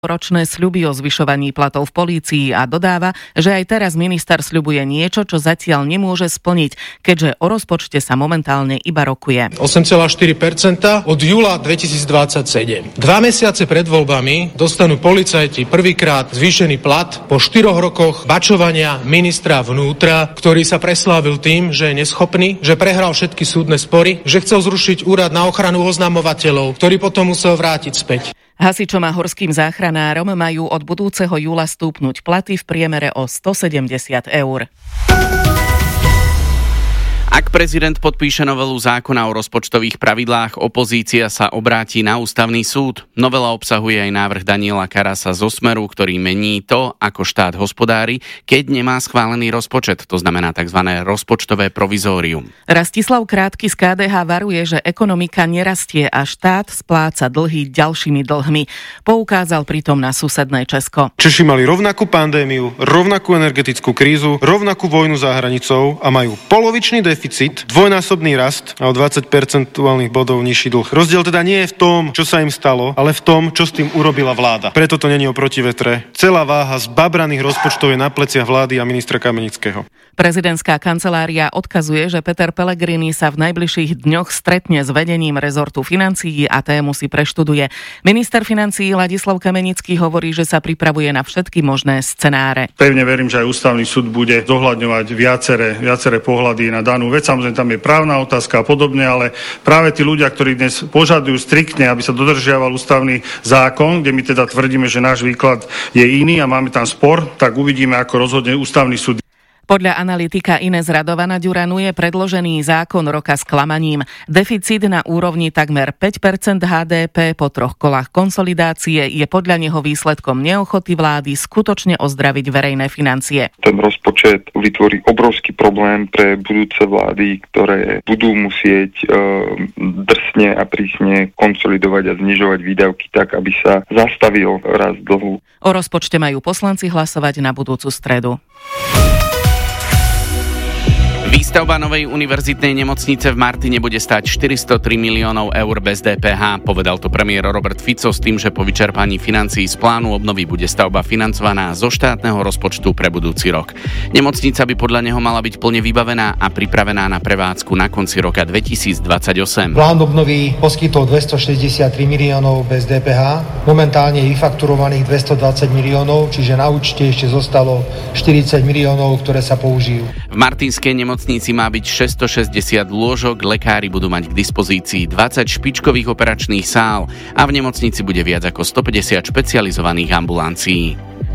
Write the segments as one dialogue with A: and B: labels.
A: ročné sľuby o zvyšovaní platov v polícii a dodáva, že aj teraz minister sľubuje niečo, čo zatiaľ nemôže splniť, keďže o rozpočte sa momentálne iba rokuje.
B: 8,4% od júla 2027. 2 mesiace pred voľbami dostanú policajti prvýkrát zvýšený plat po 4 rokoch bačovania ministra vnútra, ktorý sa preslávil tým, že je neschopný, že prehral všetky súdne spory, že chcel zrušiť úrad na ochranu oznamovateľov, ktorý potom musel vrátiť späť.
A: Hasičom a horským záchranárom majú od budúceho júla stúpnuť platy v priemere o 170 eur.
C: Ak prezident podpíše novelu zákona o rozpočtových pravidlách, opozícia sa obráti na ústavný súd. Novela obsahuje aj návrh Daniela Karasa zo Smeru, ktorý mení to, ako štát hospodári, keď nemá schválený rozpočet, to znamená tzv. Rozpočtové provizórium.
A: Rastislav Krátky z KDH varuje, že ekonomika nerastie a štát spláca dlhy ďalšími dlhmi. Poukázal pritom na susedné Česko.
D: Češi mali rovnakú pandémiu, rovnakú energetickú krízu, rovnakú vojnu za hranicou a majú polovičný deficit, dvojnásobný rast a o 20 percentuálnych bodov nižší dlh. Rozdiel teda nie je v tom, čo sa im stalo, ale v tom, čo s tým urobila vláda. Preto to není o protivetre. Celá váha z babraných rozpočtov je na pleciach vlády a ministra Kamenického.
A: Prezidentská kancelária odkazuje, že Peter Pellegrini sa v najbližších dňoch stretne s vedením rezortu financií a tému si preštuduje. Minister financií Ladislav Kamenický hovorí, že sa pripravuje na všetky možné scenáre.
E: Pevne verím, že aj ústavný súd bude zohľadňovať viaceré pohľady na danú vec. Samozrejme, tam je právna otázka a podobne, ale práve tí ľudia, ktorí dnes požadujú striktne, aby sa dodržiaval ústavný zákon, kde my teda tvrdíme, že náš výklad je iný a máme tam spor, tak uvidíme, ako rozhodne ústavný súd.
A: Podľa analytika Ines Radovana Ďuranu je predložený zákon roka sklamaním. Deficit na úrovni takmer 5% HDP po 3 kolách konsolidácie je podľa neho výsledkom neochoty vlády skutočne ozdraviť verejné financie.
F: Ten rozpočet vytvorí obrovský problém pre budúce vlády, ktoré budú musieť drsne a prísne konsolidovať a znižovať výdavky tak, aby sa zastavil rast dlhu.
A: O rozpočte majú poslanci hlasovať na budúcu stredu.
C: Výstavba novej univerzitnej nemocnice v Martine bude stáť 403 miliónov eur bez DPH, povedal to premiér Robert Fico s tým, že po vyčerpaní financií z plánu obnovy bude stavba financovaná zo štátneho rozpočtu pre budúci rok. Nemocnica by podľa neho mala byť plne vybavená a pripravená na prevádzku na konci roka 2028.
G: Plán obnovy poskytol 263 miliónov bez DPH, momentálne je vyfakturovaných 220 miliónov, čiže na účte ešte zostalo 40 miliónov, ktoré sa použijú.
C: V martinskej nemocnici má byť 660 lôžok, lekári budú mať k dispozícii 20 špičkových operačných sál a v nemocnici bude viac ako 150 špecializovaných ambulancií.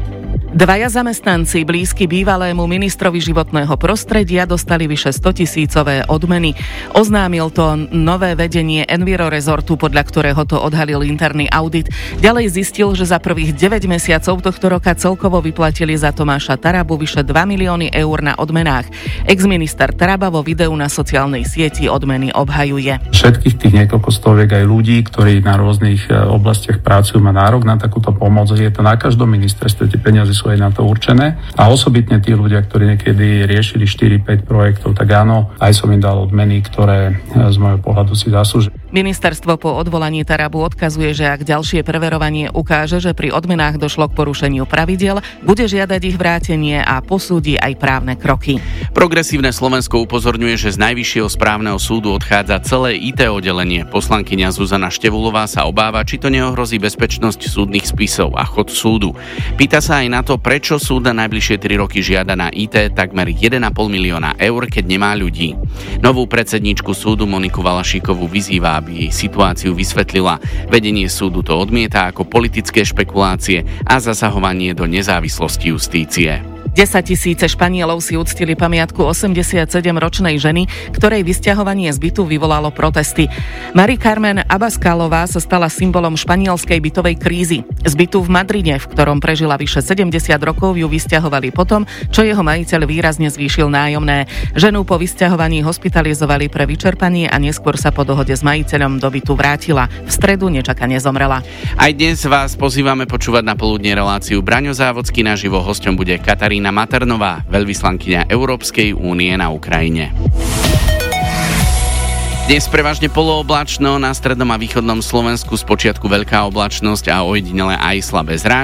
A: 2 zamestnanci blízky bývalému ministrovi životného prostredia dostali vyše 100 000 odmeny. Oznámil to nové vedenie Enviro Resortu, podľa ktorého to odhalil interný audit. Ďalej zistil, že za prvých 9 mesiacov tohto roka celkovo vyplatili za Tomáša Tarabu vyše 2 milióny eur na odmenách. Ex-minister Taraba vo videu na sociálnej sieti odmeny obhajuje.
H: Všetkých tých niekoľko stoviek aj ľudí, ktorí na rôznych oblastiach pracujú, má nárok na takúto pomoc. Je to na každom ministerstve, tie peniaze sú aj na to určené. A osobitne tí ľudia, ktorí niekedy riešili 4-5 projektov, tak áno, aj som im dal odmeny, ktoré z môjho pohľadu si zaslúžia.
A: Ministerstvo po odvolaní Tarabu odkazuje, že ak ďalšie preverovanie ukáže, že pri odmenách došlo k porušeniu pravidiel, bude žiadať ich vrátenie a posúdi aj právne kroky.
C: Progresívne Slovensko upozorňuje, že z Najvyššieho správneho súdu odchádza celé IT oddelenie. Poslankyňa Zuzana Števulová sa obáva, či to neohrozí bezpečnosť súdnych spisov a chod súdu. Pýta sa aj na to, prečo súd na najbližšie 3 roky žiada na IT takmer 1,5 milióna eur, keď nemá ľudí. Novú predsedníčku súdu Moniku Valašíkovú vyzýva, aby jej situáciu vysvetlila. Vedenie súdu to odmieta ako politické špekulácie a zasahovanie do nezávislosti justície.
A: 10 000 Španielov si uctili pamiatku 87-ročnej ženy, ktorej vysťahovanie z bytu vyvolalo protesty. Mari Carmen Abascalová sa stala symbolom španielskej bytovej krízy. Z bytu v Madride, v ktorom prežila vyše 70 rokov, ju vysťahovali potom, čo jeho majiteľ výrazne zvýšil nájomné. Ženu po vysťahovaní hospitalizovali pre vyčerpanie a neskôr sa po dohode s majiteľom do bytu vrátila. V stredu nečakane zomrela.
C: Aj dnes vás pozývame počúvať na poludne reláciu Braňo Závodský. Naživo hosťom bude Katarína Maternová, veľvyslankyňa Európskej únie na Ukrajine. Dnes prevažne polooblačno, na strednom a východnom Slovensku spočiatku veľká oblačnosť a ojedinele aj slabé zrážky.